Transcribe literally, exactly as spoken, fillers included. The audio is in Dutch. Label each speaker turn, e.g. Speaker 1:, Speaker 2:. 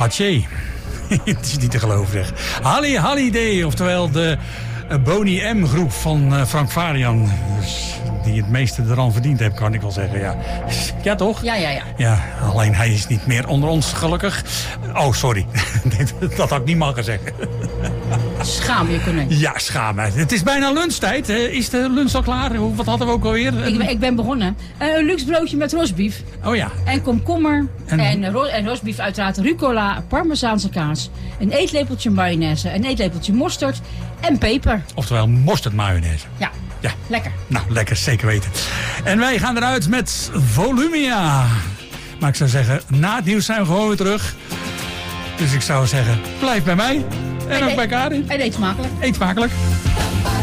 Speaker 1: Haché. Het is niet te geloven, zeg. Halli Holiday, oftewel de uh, Boney M groep van uh, Frank Farian. Dus, die het meeste eraan verdiend heeft, kan ik wel zeggen. Ja, ja toch?
Speaker 2: Ja, ja, ja.
Speaker 1: Ja, alleen hij is niet meer onder ons, gelukkig. Oh, sorry. Dat had ik niet mogen zeggen.
Speaker 2: Schaam je kunnen.
Speaker 1: Ja, schaam me. Het is bijna lunchtijd. Is de lunch al klaar? Wat hadden we ook alweer?
Speaker 2: Ik ben, ik ben begonnen. Uh, een luxe broodje met rosbief.
Speaker 1: Oh ja.
Speaker 2: En komkommer.
Speaker 1: En,
Speaker 2: en, ro en rosbief uiteraard rucola, parmezaanse kaas. Een eetlepeltje mayonaise. Een eetlepeltje mosterd. En peper.
Speaker 1: Oftewel mosterd mayonaise.
Speaker 2: Ja.
Speaker 1: Ja.
Speaker 2: Lekker.
Speaker 1: Nou, lekker. Zeker weten. En wij gaan eruit met Volumia. Maar ik zou zeggen, na het nieuws zijn we gewoon weer terug. Dus ik zou zeggen, blijf bij mij. En, en ook bij Karin.
Speaker 2: En eet smakelijk.
Speaker 1: Eet smakelijk.